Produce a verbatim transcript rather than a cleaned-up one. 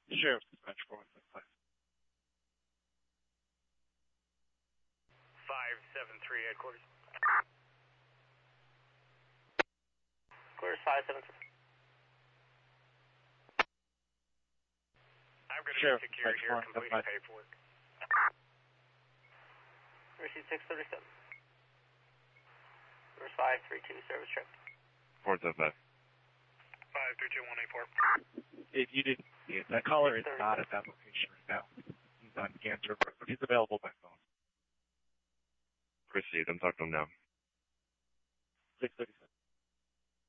Sheriff's Dispatch four one seven five. five seven three, headquarters. Headquarters five seven three. I'm going to Sheriff, be secure here, completing paperwork. Receive six thirty-seven. Reverse five three two, service trip. four seven five. five three two one eight four. If you didn't see it, that caller is not at that location right now. He's on Cancer, but he's available by phone. Proceed, I'm talking to him now. six thirty-seven.